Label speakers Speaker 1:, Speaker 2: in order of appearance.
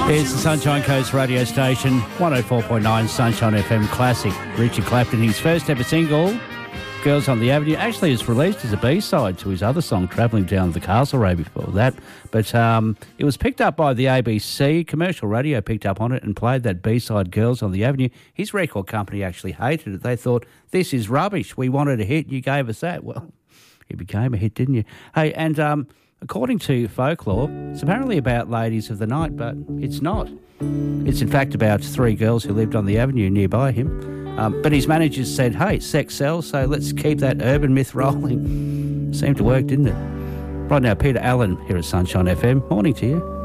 Speaker 1: It's the Sunshine Coast radio station, 104.9 Sunshine FM Classic. Richard Clapton, his first ever single, Girls on the Avenue, actually is released as a B-side to his other song, Travelling Down the Castlereagh, before that. But it was picked up by the ABC. Commercial radio picked up on it and played that B-side, Girls on the Avenue. His record company actually hated it. They thought, this is rubbish. We wanted a hit. You gave us that. Well, it became a hit, didn't you? Hey, and according to folklore, it's apparently about ladies of the night, but it's not. It's in fact about three girls who lived on the avenue nearby him. But his managers said, hey, sex sells, so let's keep that urban myth rolling. Seemed to work, didn't it? Right now, Peter Allen here at Sunshine FM. Morning to you.